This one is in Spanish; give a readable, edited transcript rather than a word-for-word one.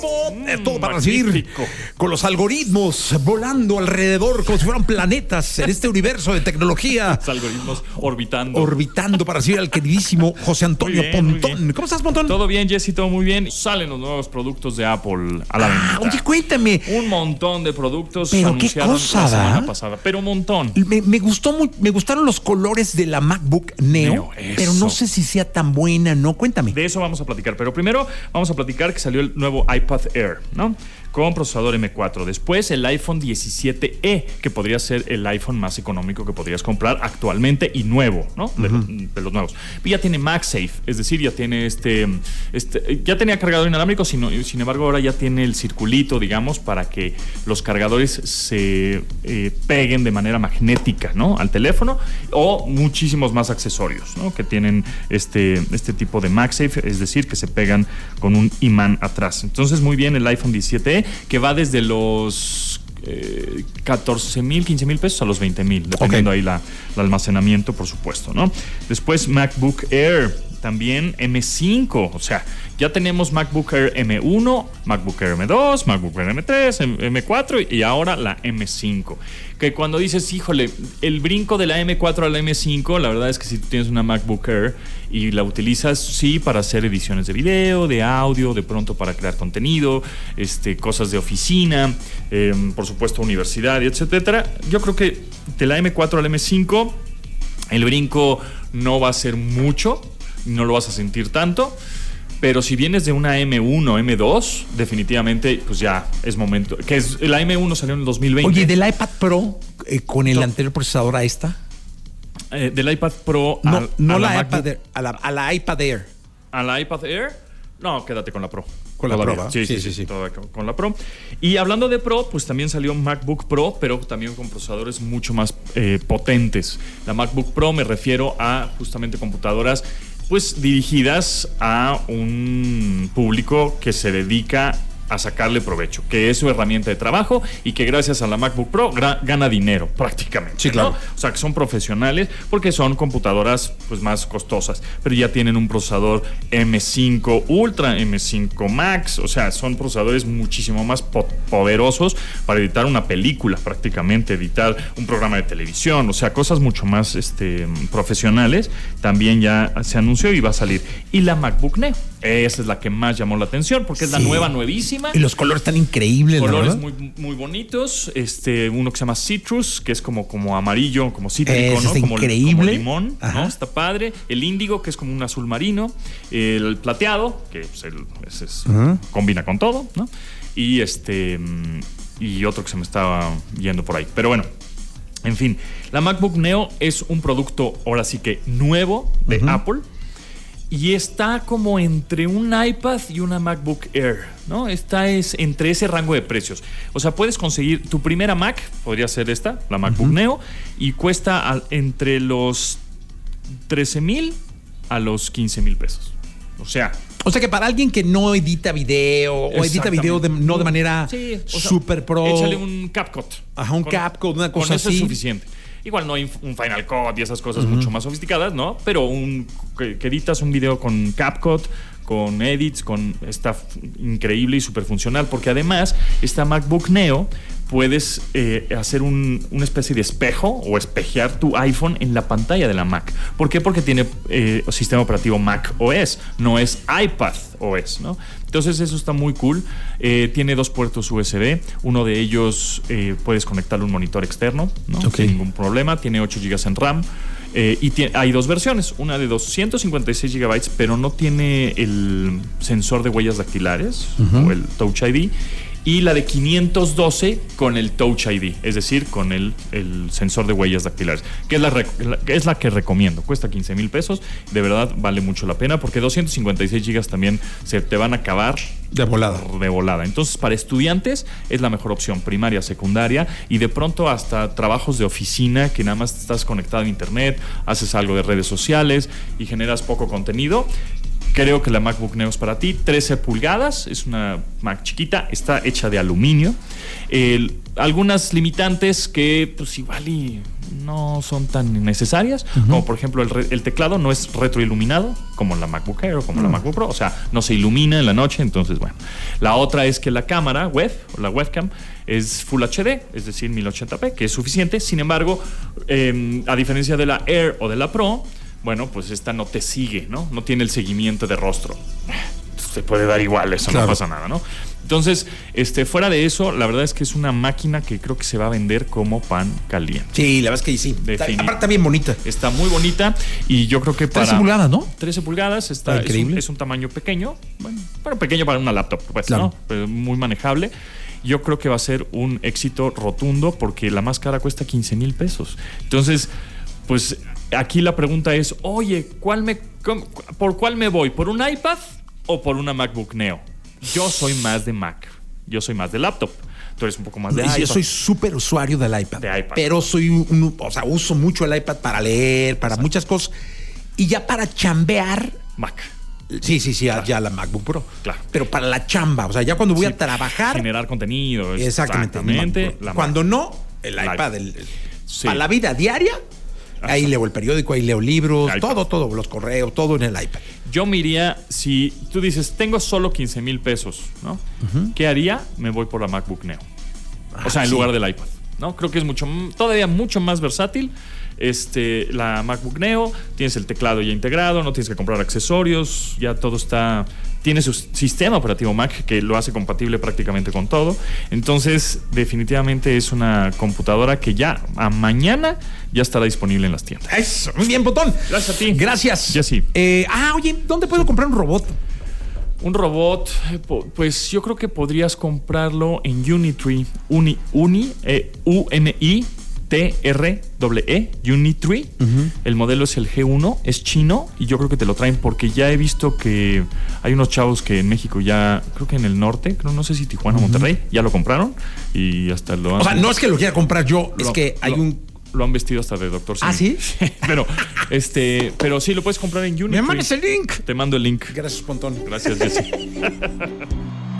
horóscopo. Es todo para recibir con los algoritmos volando alrededor como si fueran planetas en este universo de tecnología. Los algoritmos orbitando. Orbitando para recibir al queridísimo José Antonio Pontón. ¿Cómo estás, Pontón? Todo bien, Jessy, todo muy bien. Salen los nuevos productos de Apple a la venta. Oye, cuéntame. Un montón de productos pero qué anunciaron cosa, la semana pasada. Pero un montón. Me gustaron los colores de la MacBook Neo, pero no sé si sea tan buena, ¿no? Cuéntame. De eso vamos a platicar, pero primero vamos a platicar que salió el nuevo iPad Air, ¿no? Con procesador M4. Después el iPhone 17e, que podría ser el iPhone más económico que podrías comprar actualmente y nuevo, ¿no? De los nuevos. Y ya tiene MagSafe, es decir, ya tiene ya tenía cargador inalámbrico, sin embargo ahora ya tiene el circulito, digamos, para que los cargadores se peguen de manera magnética, ¿no? Al teléfono, o muchísimos más accesorios, ¿no? Que tienen este tipo de MagSafe, es decir, que se pegan con un imán atrás. Entonces, muy bien el iPhone 17e, que va desde los 14,000, 15,000 pesos a los 20,000, dependiendo ahí el almacenamiento, por supuesto, ¿no? Después MacBook Air, también M5, o sea, ya tenemos MacBook Air M1, MacBook Air M2, MacBook Air M3, M4 y ahora la M5. Que cuando dices, híjole, el brinco de la M4 a la M5, la verdad es que si tú tienes una MacBook Air y la utilizas, sí, para hacer ediciones de video, de audio, de pronto para crear contenido, cosas de oficina, por supuesto universidad, etcétera. Yo creo que de la M4 a la M5, el brinco no va a ser mucho, no lo vas a sentir tanto. Pero si vienes de una M1, M2, definitivamente, pues ya es momento. Que la M1 salió en el 2020. Oye, ¿del iPad Pro con el anterior procesador a esta? Del iPad Pro no la iPad Air, a la iPad Air. ¿A la iPad Air? No, quédate con la Pro. Con la Pro, sí. Con la Pro. Y hablando de Pro, pues también salió MacBook Pro, pero también con procesadores mucho más potentes. La MacBook Pro me refiero a justamente computadoras pues dirigidas a un público que se dedica a sacarle provecho, que es su herramienta de trabajo y que gracias a la MacBook Pro gana dinero prácticamente. Sí, claro. ¿No? O sea, que son profesionales porque son computadoras pues más costosas, pero ya tienen un procesador M5 Ultra, M5 Max, o sea, son procesadores muchísimo más poderosos para editar una película prácticamente, editar un programa de televisión, o sea, cosas mucho más profesionales. También ya se anunció y va a salir. Y la MacBook Neo, esa es la que más llamó la atención porque es la nuevísima. Y los colores están increíbles, colores muy, muy bonitos. Uno que se llama Citrus, que es como amarillo, como cítrico, ¿no? Como limón, ¿no? Está padre. El índigo, que es como un azul marino. El plateado, que combina con todo, ¿no? Y y otro que se me estaba yendo por ahí. Pero bueno, en fin, la MacBook Neo es un producto ahora sí que nuevo de Apple. Y está como entre un iPad y una MacBook Air, ¿no? Esta es entre ese rango de precios. O sea, puedes conseguir tu primera Mac, podría ser esta, la MacBook Neo, y cuesta entre los 13,000 a los 15,000 pesos. O sea que para alguien que no edita video o edita video no de manera super pro. Échale un CapCut. Ajá, CapCut, una cosa con eso así. Es suficiente. Igual no hay un Final Cut y esas cosas mucho más sofisticadas, ¿no? Pero que editas un video con CapCut, con edits, está increíble y súper funcional, porque además esta MacBook Neo puedes hacer una especie de espejo o espejear tu iPhone en la pantalla de la Mac. ¿Por qué? Porque tiene sistema operativo Mac OS, no es iPad OS, ¿no? Entonces eso está muy cool. Tiene 2 puertos USB. Uno de ellos puedes conectarle un monitor externo, ¿no? Sin ningún problema. Tiene 8 GB en RAM. Y hay 2 versiones. Una de 256 GB, pero no tiene el sensor de huellas dactilares o el Touch ID. Y la de 512 con el Touch ID, es decir, con el sensor de huellas dactilares, que es la que recomiendo. Cuesta 15,000 pesos, de verdad vale mucho la pena, porque 256 gigas también se te van a acabar de volada. Entonces, para estudiantes es la mejor opción, primaria, secundaria, y de pronto hasta trabajos de oficina, que nada más estás conectado a internet, haces algo de redes sociales y generas poco contenido. Creo que la MacBook Neo es para ti. 13 pulgadas, es una Mac chiquita, está hecha de aluminio. Algunas limitantes que pues igual y no son tan necesarias, como por ejemplo el teclado no es retroiluminado como la MacBook Air o como la MacBook Pro, o sea, no se ilumina en la noche, entonces bueno. La otra es que la cámara web o la webcam es Full HD, es decir, 1080p, que es suficiente. Sin embargo, a diferencia de la Air o de la Pro, bueno, pues esta no te sigue, ¿no? No tiene el seguimiento de rostro. Se puede dar igual, eso claro. No pasa nada, ¿no? Entonces, fuera de eso, la verdad es que es una máquina que creo que se va a vender como pan caliente. Sí, la verdad es que sí. Aparte está bien bonita. Está muy bonita y yo creo que para... 13 pulgadas, ¿no? 13 pulgadas, está increíble. Es un tamaño pequeño, bueno, pero pequeño para una laptop, pues, claro. ¿No? Pero muy manejable. Yo creo que va a ser un éxito rotundo porque la más cara cuesta 15,000 pesos. Entonces, pues aquí la pregunta es, oye, ¿por cuál me voy? ¿Por un iPad o por una MacBook Neo? Yo soy más de Mac. Yo soy más de laptop. Tú eres un poco más de iPad. Yo soy súper usuario del iPad. Pero uso mucho el iPad para leer, para muchas cosas. Y ya para chambear... Mac. Sí, ya la MacBook Pro. Claro. Pero para la chamba, o sea, ya cuando voy a trabajar... Generar contenido. Exactamente. Cuando no, el iPad. Para la vida diaria... Ahí leo el periódico, ahí leo libros, todo, los correos, todo en el iPad. Yo me iría, si tú dices, tengo solo 15,000 pesos, ¿no? ¿Qué haría? Me voy por la MacBook Neo. O sea, en lugar del iPad, ¿no? Creo que es todavía mucho más versátil. La MacBook Neo, tienes el teclado ya integrado, no tienes que comprar accesorios, ya todo está... Tiene su sistema operativo Mac que lo hace compatible prácticamente con todo. Entonces, definitivamente es una computadora que ya a mañana ya estará disponible en las tiendas. Eso, muy bien, Botón. Gracias a ti. Gracias. Jessy. Oye, ¿dónde puedo comprar un robot? Un robot, pues yo creo que podrías comprarlo en Unitree. Unitree. El modelo es el G1, es chino y yo creo que te lo traen porque ya he visto que hay unos chavos que en México ya, creo que en el norte, no sé si Tijuana o Monterrey, ya lo compraron y hasta lo han... O sea, no es que lo quiera comprar yo, es que hay lo han vestido hasta de Dr. Simi. ¿Ah, sí? pero sí, lo puedes comprar en Unitree. Me mandas el link. Te mando el link. Gracias, Pontón. Gracias, Jessy.